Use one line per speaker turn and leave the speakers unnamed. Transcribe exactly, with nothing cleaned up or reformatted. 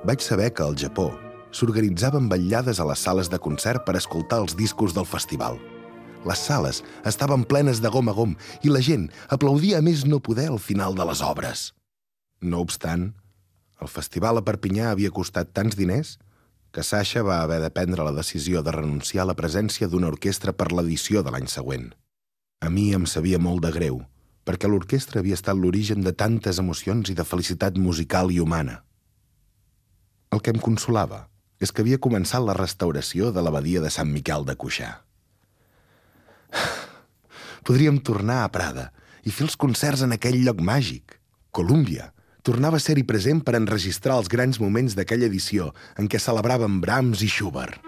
Vaig saber que al Japó s'organitzaven vetllades a les sales de concert per escoltar els discos del festival. Les sales estaven plenes de gom a gom i la gent aplaudia a més no poder al final de les obres. No obstant, el festival a Perpinyà havia costat tants diners que Sasha va haver de prendre la decisió de renunciar a la presència d'una orquestra per l'edició de l'any següent. A mi em sabia molt de greu, perquè l'orquestra havia estat l'origen de tantes emocions i de felicitat musical i humana. El que em consolava és que havia començat la restauració de l'abadia de Sant Miquel de Cuixà. Podríem tornar a Prada i fer els concerts en aquell lloc màgic. Colúmbia tornava a ser-hi present per enregistrar els grans moments d'aquella edició en què celebraven Brahms i Schubert.